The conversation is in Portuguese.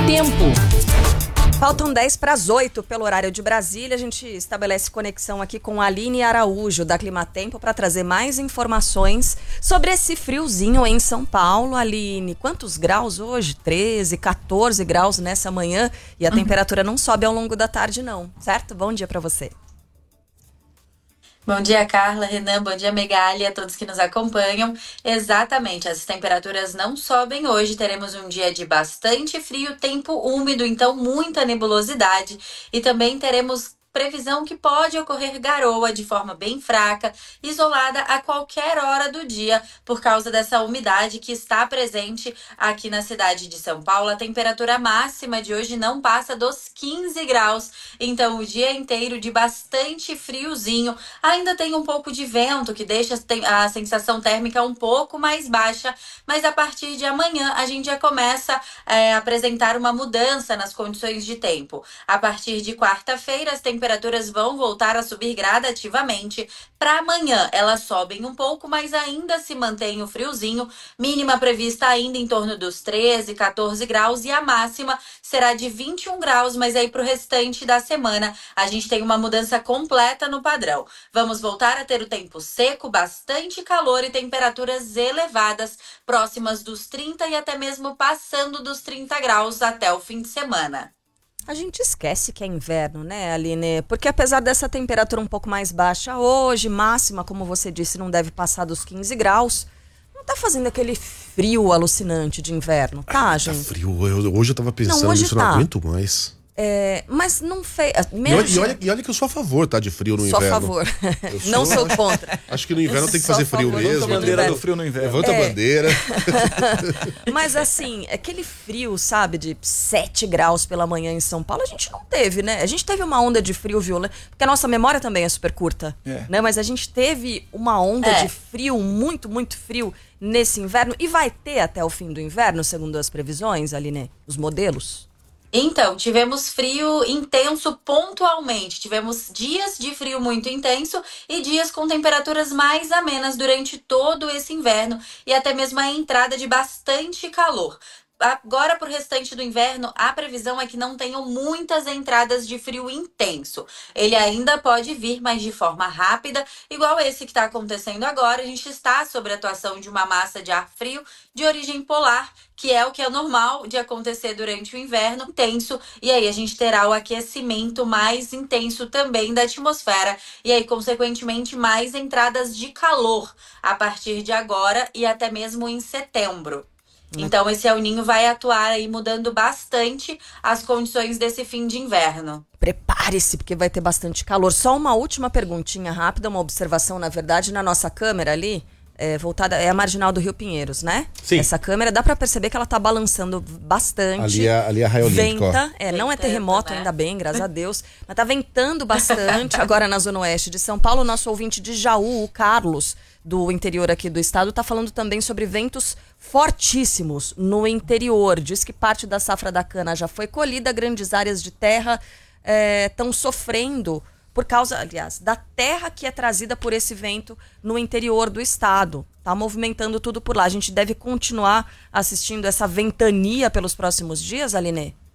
Tempo. Faltam 10 para as 8 pelo horário de Brasília. A gente estabelece conexão aqui com a Aline Araújo, da Climatempo, para trazer mais informações sobre esse friozinho em São Paulo. Aline, quantos graus hoje? 13, 14 graus nessa manhã e a temperatura não sobe ao longo da tarde não, certo? Bom dia para você. Bom dia, Carla, Renan, bom dia, Megali, a todos que nos acompanham. Exatamente, as temperaturas não sobem hoje, teremos um dia de bastante frio, tempo úmido, então muita nebulosidade e também teremos previsão que pode ocorrer garoa de forma bem fraca, isolada a qualquer hora do dia, por causa dessa umidade que está presente aqui na cidade de São Paulo. A temperatura máxima de hoje não passa dos 15 graus, então o dia inteiro de bastante friozinho. Ainda tem um pouco de vento que deixa a sensação térmica um pouco mais baixa, mas a partir de amanhã a gente já começa a apresentar uma mudança nas condições de tempo. A partir de quarta-feira, as temperaturas vão voltar a subir gradativamente. Para amanhã, elas sobem um pouco, mas ainda se mantém o friozinho. Mínima prevista ainda em torno dos 13, 14 graus e a máxima será de 21 graus, mas aí para o restante da semana a gente tem uma mudança completa no padrão. Vamos voltar a ter o tempo seco, bastante calor e temperaturas elevadas, próximas dos 30 e até mesmo passando dos 30 graus até o fim de semana. A gente esquece que é inverno, né, Aline? Porque apesar dessa temperatura um pouco mais baixa hoje, máxima, como você disse, não deve passar dos 15 graus, não tá fazendo aquele frio alucinante de inverno, tá, gente? Tá frio. Hoje eu tava pensando não, nisso, não aguento mais. Mas não fez... E olha que eu sou a favor, tá, de frio no inverno. Sou a favor. Não sou contra. Acho que no inverno tem que fazer frio mesmo. Levanta a bandeira do frio no inverno. Levanta a bandeira. Mas assim, aquele frio, sabe, de 7 graus pela manhã em São Paulo, a gente não teve, né? A gente teve uma onda de frio violento, porque a nossa memória também é super curta, né? Mas a gente teve uma onda de frio, muito, muito frio nesse inverno. E vai ter até o fim do inverno, segundo as previsões, Aline, os modelos? Então, tivemos frio intenso pontualmente. Tivemos dias de frio muito intenso e dias com temperaturas mais amenas durante todo esse inverno e até mesmo a entrada de bastante calor. Agora, para o restante do inverno, a previsão é que não tenham muitas entradas de frio intenso. Ele ainda pode vir, mas de forma rápida, igual esse que está acontecendo agora. A gente está sob a atuação de uma massa de ar frio de origem polar, que é o que é normal de acontecer durante o inverno intenso. E aí a gente terá o aquecimento mais intenso também da atmosfera. E aí, consequentemente, mais entradas de calor a partir de agora e até mesmo em setembro. Então esse El Ninho vai atuar aí mudando bastante as condições desse fim de inverno. Prepare-se, porque vai ter bastante calor. Só uma última perguntinha rápida, uma observação, na verdade, na nossa câmera ali, voltada, é a marginal do Rio Pinheiros, né? Sim. Essa câmera, dá pra perceber que ela tá balançando bastante. Ali é a Raio Olímpico, ó. Venta, não é terremoto, né? Ainda bem, graças a Deus. Mas tá ventando bastante agora na zona oeste de São Paulo. O nosso ouvinte de Jaú, o Carlos, do interior aqui do estado, tá falando também sobre ventos fortíssimos no interior. Diz que parte da safra da cana já foi colhida, grandes áreas de terra estão sofrendo por causa, aliás, da terra que é trazida por esse vento no interior do estado. Tá movimentando tudo por lá. A gente deve continuar assistindo essa ventania pelos próximos dias, Aline?